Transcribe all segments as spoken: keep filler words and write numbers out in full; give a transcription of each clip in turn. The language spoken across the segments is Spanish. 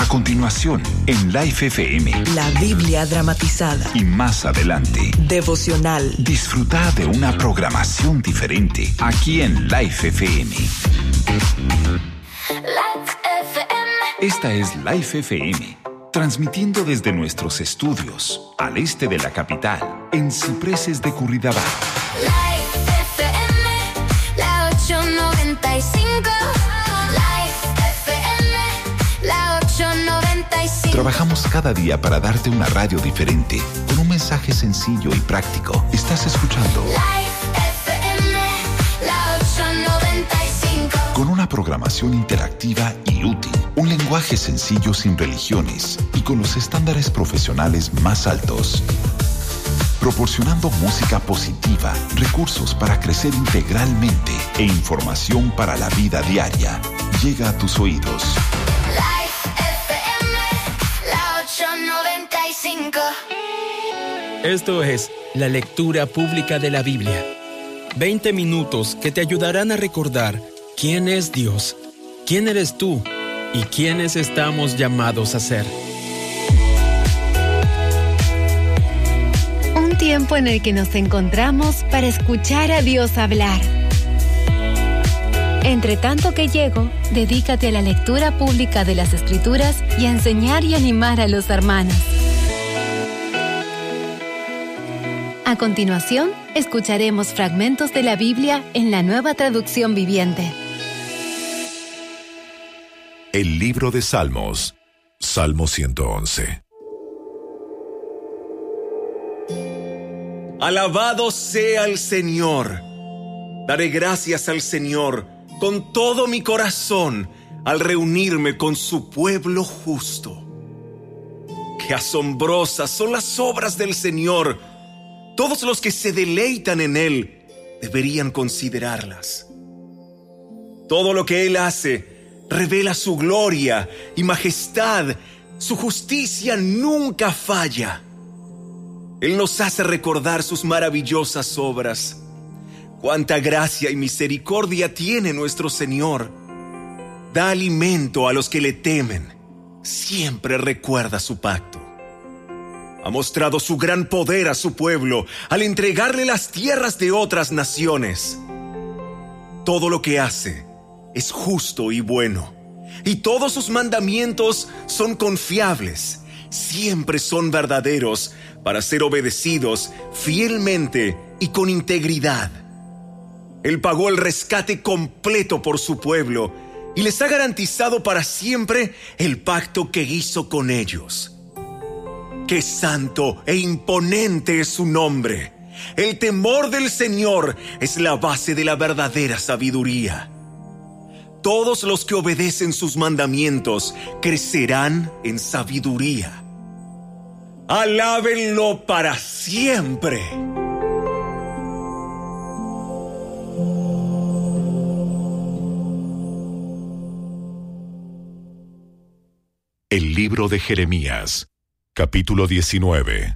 A continuación, en Life F M. La Biblia dramatizada. Y más adelante, devocional. Disfruta de una programación diferente aquí en Life F M. Life F M. Esta es Life F M, transmitiendo desde nuestros estudios al este de la capital, en Cipreses de Curridabat. Life F M, la ochocientos noventa y cinco. Life F M, la ochocientos noventa y cinco. Trabajamos cada día para darte una radio diferente, con un mensaje sencillo y práctico. Estás escuchando Life F M, la ochocientos noventa y cinco. Con una programación interactiva y útil, un lenguaje sencillo sin religiones y con los estándares profesionales más altos. Proporcionando música positiva, recursos para crecer integralmente e información para la vida diaria. Llega a tus oídos. Life F M, la ochocientos noventa y cinco. Esto es la lectura pública de la Biblia. veinte minutos que te ayudarán a recordar quién es Dios, quién eres tú y quiénes estamos llamados a ser. Un tiempo en el que nos encontramos para escuchar a Dios hablar. Entre tanto que llego, dedícate a la lectura pública de las Escrituras y a enseñar y animar a los hermanos. A continuación, escucharemos fragmentos de la Biblia en la Nueva Traducción Viviente. El libro de Salmos, Salmo ciento once. Alabado sea el Señor. Daré gracias al Señor con todo mi corazón al reunirme con su pueblo justo. Qué asombrosas son las obras del Señor. Todos los que se deleitan en Él deberían considerarlas. Todo lo que Él hace revela su gloria y majestad. Su justicia nunca falla. Él nos hace recordar sus maravillosas obras. Cuánta gracia y misericordia tiene nuestro Señor. Da alimento a los que le temen. Siempre recuerda su pacto. Ha mostrado su gran poder a su pueblo al entregarle las tierras de otras naciones. Todo lo que hace es justo y bueno, y todos sus mandamientos son confiables. Siempre son verdaderos para ser obedecidos fielmente y con integridad. Él pagó el rescate completo por su pueblo y les ha garantizado para siempre el pacto que hizo con ellos. ¡Qué santo e imponente es su nombre! El temor del Señor es la base de la verdadera sabiduría. Todos los que obedecen sus mandamientos crecerán en sabiduría. ¡Alábenlo para siempre! El libro de Jeremías, capítulo diecinueve.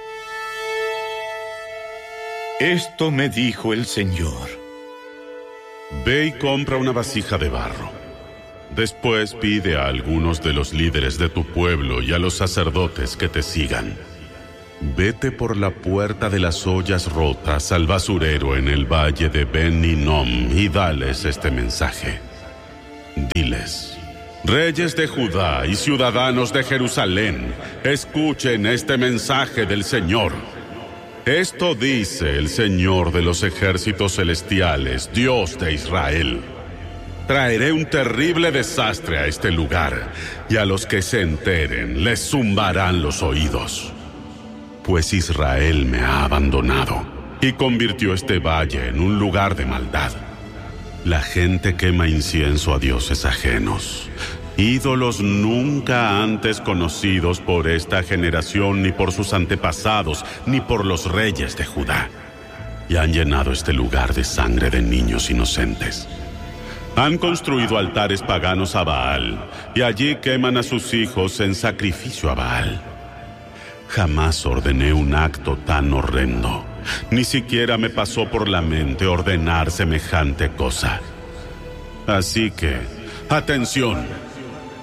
Esto me dijo el Señor: ve y compra una vasija de barro. Después pide a algunos de los líderes de tu pueblo y a los sacerdotes que te sigan. Vete por la puerta de las ollas rotas al basurero en el valle de Ben Hinnom y dales este mensaje. Diles: reyes de Judá y ciudadanos de Jerusalén, escuchen este mensaje del Señor. Esto dice el Señor de los ejércitos celestiales, Dios de Israel: traeré un terrible desastre a este lugar, y a los que se enteren les zumbarán los oídos. Pues Israel me ha abandonado y convirtió este valle en un lugar de maldad. La gente quema incienso a dioses ajenos, ídolos nunca antes conocidos por esta generación, ni por sus antepasados, ni por los reyes de Judá. Y han llenado este lugar de sangre de niños inocentes. Han construido altares paganos a Baal, y allí queman a sus hijos en sacrificio a Baal. Jamás ordené un acto tan horrendo. Ni siquiera me pasó por la mente ordenar semejante cosa. Así que, atención.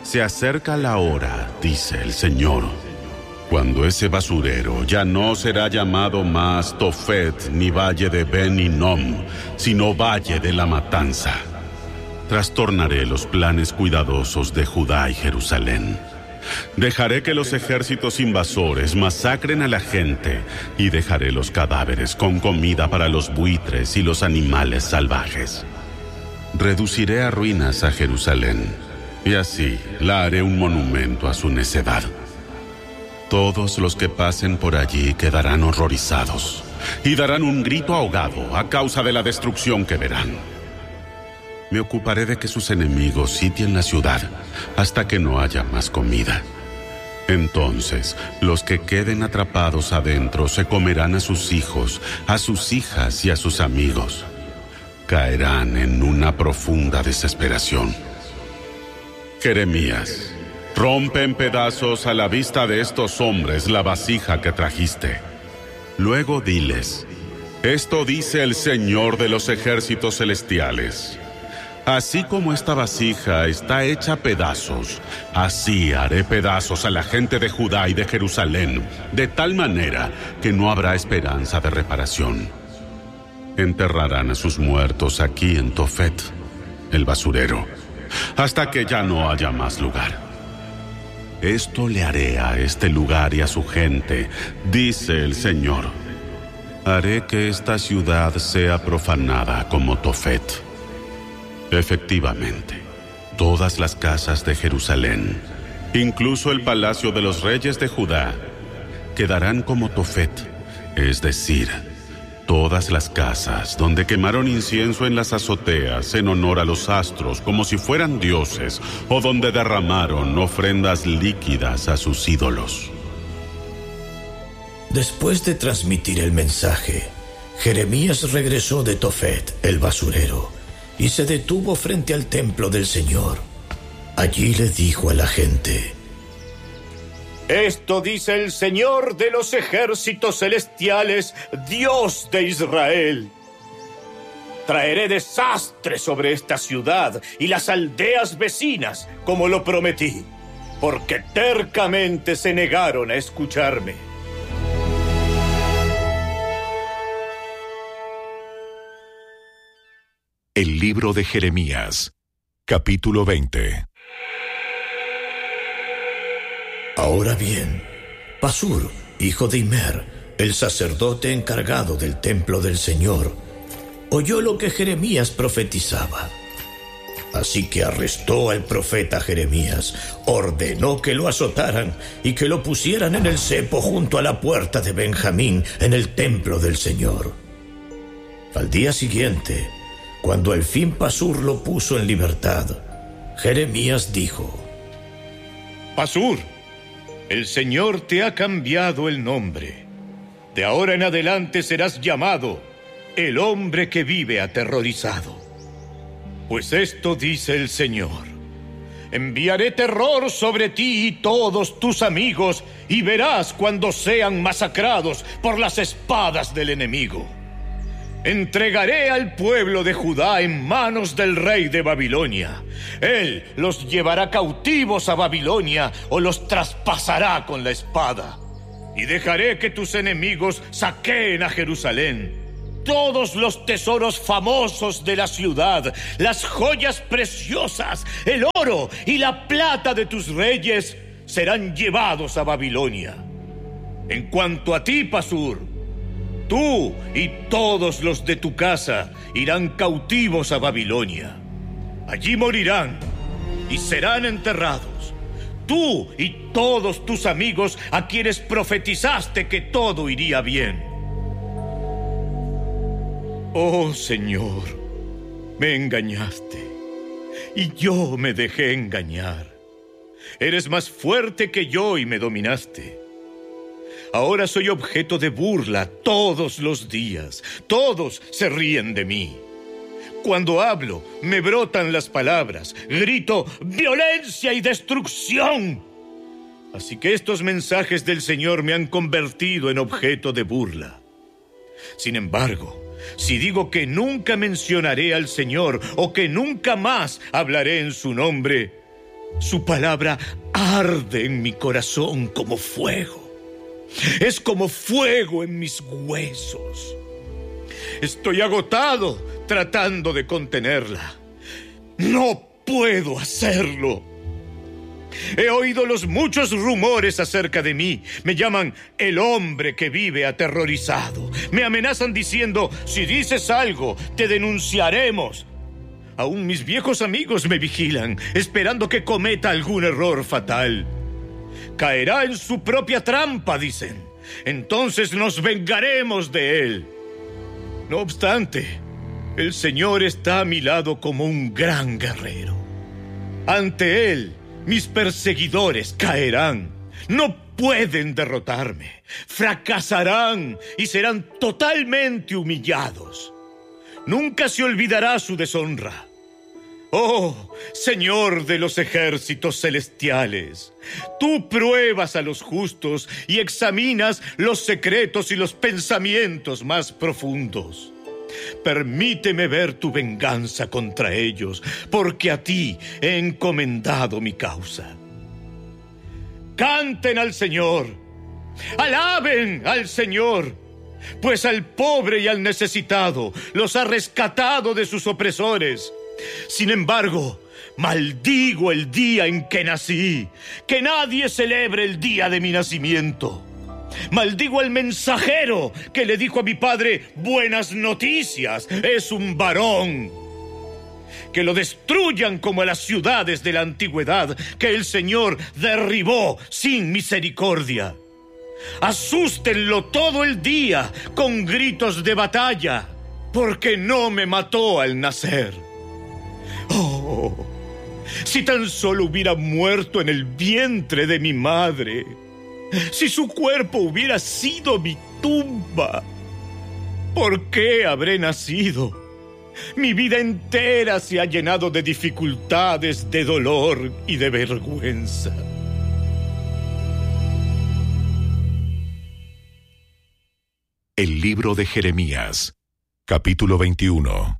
Se acerca la hora, dice el Señor, cuando ese basurero ya no será llamado más Tofet ni Valle de Ben Hinnom, sino Valle de la Matanza. Trastornaré los planes cuidadosos de Judá y Jerusalén. Dejaré que los ejércitos invasores masacren a la gente y dejaré los cadáveres con comida para los buitres y los animales salvajes. Reduciré a ruinas a Jerusalén y así la haré un monumento a su necedad. Todos los que pasen por allí quedarán horrorizados y darán un grito ahogado a causa de la destrucción que verán. Me ocuparé de que sus enemigos sitien la ciudad hasta que no haya más comida. Entonces, los que queden atrapados adentro se comerán a sus hijos, a sus hijas y a sus amigos. Caerán en una profunda desesperación. Jeremías, rompe en pedazos a la vista de estos hombres la vasija que trajiste. Luego diles, esto dice el Señor de los ejércitos celestiales. Así como esta vasija está hecha pedazos, así haré pedazos a la gente de Judá y de Jerusalén, de tal manera que no habrá esperanza de reparación. Enterrarán a sus muertos aquí en Tofet, el basurero, hasta que ya no haya más lugar. Esto le haré a este lugar y a su gente, dice el Señor. Haré que esta ciudad sea profanada como Tofet. Efectivamente, todas las casas de Jerusalén, incluso el palacio de los reyes de Judá, quedarán como Tofet, es decir, todas las casas donde quemaron incienso en las azoteas en honor a los astros como si fueran dioses, o donde derramaron ofrendas líquidas a sus ídolos. Después de transmitir el mensaje, Jeremías regresó de Tofet, el basurero, y se detuvo frente al templo del Señor. Allí le dijo a la gente: Esto dice el Señor de los ejércitos celestiales, Dios de Israel. Traeré desastre sobre esta ciudad y las aldeas vecinas, como lo prometí, porque tercamente se negaron a escucharme. El libro de Jeremías, capítulo veinte. Ahora bien, Pasur, hijo de Immer, el sacerdote encargado del templo del Señor, oyó lo que Jeremías profetizaba. Así que arrestó al profeta Jeremías, ordenó que lo azotaran y que lo pusieran en el cepo junto a la puerta de Benjamín en el templo del Señor. Al día siguiente, cuando al fin Pasur lo puso en libertad, Jeremías dijo: Pasur, el Señor te ha cambiado el nombre. De ahora en adelante serás llamado el hombre que vive aterrorizado. Pues esto dice el Señor: enviaré terror sobre ti y todos tus amigos, y verás cuando sean masacrados por las espadas del enemigo. Entregaré al pueblo de Judá en manos del rey de Babilonia. Él los llevará cautivos a Babilonia o los traspasará con la espada. Y dejaré que tus enemigos saqueen a Jerusalén. Todos los tesoros famosos de la ciudad, las joyas preciosas, el oro y la plata de tus reyes serán llevados a Babilonia. En cuanto a ti, Pasur, tú y todos los de tu casa irán cautivos a Babilonia. Allí morirán y serán enterrados. Tú y todos tus amigos a quienes profetizaste que todo iría bien. Oh, Señor, me engañaste y yo me dejé engañar. Eres más fuerte que yo y me dominaste. Ahora soy objeto de burla todos los días. Todos se ríen de mí. Cuando hablo, me brotan las palabras. Grito violencia y destrucción. Así que estos mensajes del Señor me han convertido en objeto de burla. Sin embargo, si digo que nunca mencionaré al Señor o que nunca más hablaré en su nombre, Su palabra arde en mi corazón como fuego. Es como fuego en mis huesos. Estoy agotado tratando de contenerla. No puedo hacerlo. He oído los muchos rumores acerca de mí. Me llaman el hombre que vive aterrorizado. Me amenazan diciendo, si dices algo, te denunciaremos. Aún mis viejos amigos me vigilan, esperando que cometa algún error fatal. Caerá en su propia trampa, dicen. Entonces nos vengaremos de él. No obstante, el Señor está a mi lado como un gran guerrero. Ante él, mis perseguidores caerán. No pueden derrotarme. Fracasarán y serán totalmente humillados. Nunca se olvidará su deshonra. Oh, Señor de los ejércitos celestiales, tú pruebas a los justos y examinas los secretos y los pensamientos más profundos. Permíteme ver tu venganza contra ellos, porque a ti he encomendado mi causa. Canten al Señor, alaben al Señor, pues al pobre y al necesitado los ha rescatado de sus opresores. Sin embargo, maldigo el día en que nací, que nadie celebre el día de mi nacimiento. Maldigo al mensajero que le dijo a mi padre, buenas noticias, es un varón. Que lo destruyan como a las ciudades de la antigüedad que el Señor derribó sin misericordia. Asústenlo todo el día con gritos de batalla, porque no me mató al nacer. Oh, si tan solo hubiera muerto en el vientre de mi madre, si su cuerpo hubiera sido mi tumba, ¿por qué habré nacido? Mi vida entera se ha llenado de dificultades, de dolor y de vergüenza. El libro de Jeremías, capítulo veintiuno.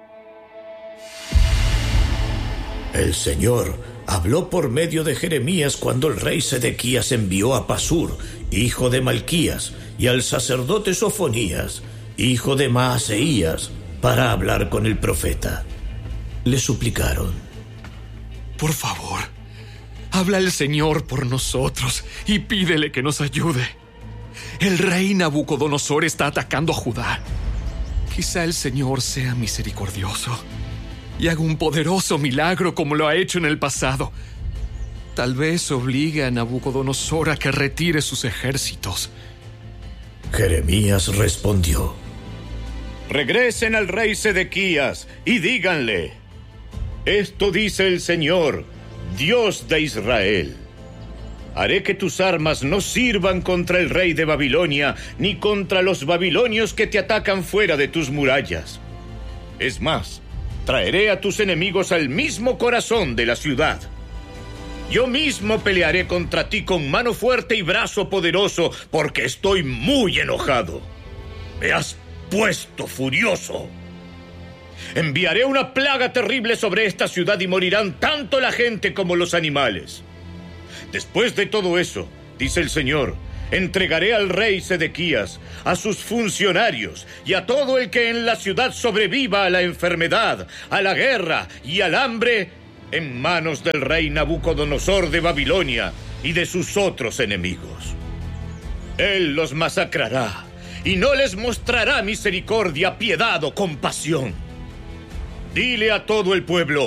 El Señor habló por medio de Jeremías cuando el rey Sedequías envió a Pasur, hijo de Malquías, y al sacerdote Sofonías, hijo de Maaseías, para hablar con el profeta. Le suplicaron: por favor, habla el Señor por nosotros y pídele que nos ayude. El rey Nabucodonosor está atacando a Judá. Quizá el Señor sea misericordioso y haga un poderoso milagro como lo ha hecho en el pasado. Tal vez obligue a Nabucodonosor a que retire sus ejércitos. Jeremías respondió: regresen al rey Sedequías y díganle: esto dice el Señor, Dios de Israel. Haré que tus armas no sirvan contra el rey de Babilonia, ni contra los babilonios que te atacan fuera de tus murallas. Es más, traeré a tus enemigos al mismo corazón de la ciudad. Yo mismo pelearé contra ti con mano fuerte y brazo poderoso, porque estoy muy enojado. Me has puesto furioso. Enviaré una plaga terrible sobre esta ciudad y morirán tanto la gente como los animales. Después de todo eso, dice el Señor, entregaré al rey Sedequías, a sus funcionarios y a todo el que en la ciudad sobreviva a la enfermedad, a la guerra y al hambre, en manos del rey Nabucodonosor de Babilonia y de sus otros enemigos. Él los masacrará y no les mostrará misericordia, piedad o compasión. Dile a todo el pueblo: